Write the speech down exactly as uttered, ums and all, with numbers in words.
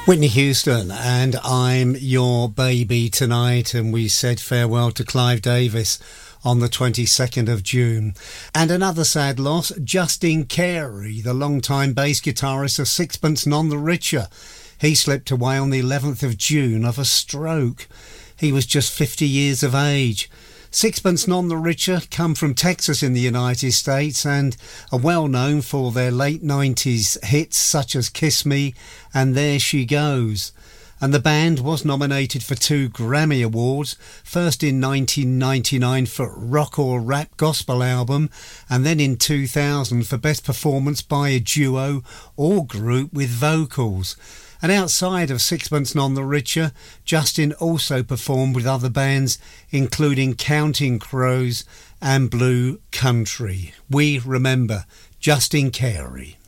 Whitney Houston and I'm Your Baby Tonight, and we said farewell to Clive Davis on the twenty-second of June. And another sad loss, Justin Carey, the longtime bass guitarist of Sixpence None the Richer. He slipped away on the eleventh of June of a stroke. He was just fifty years of age. Sixpence None the Richer come from Texas in the United States and are well known for their late nineties hits such as Kiss Me and There She Goes. And the band was nominated for two Grammy Awards, first in nineteen ninety-nine for Rock or Rap Gospel Album, and then in two thousand for Best Performance by a Duo or Group with Vocals. And outside of Sixpence None the Richer, Justin also performed with other bands, including Counting Crows and Blue Country. We remember Justin Carey.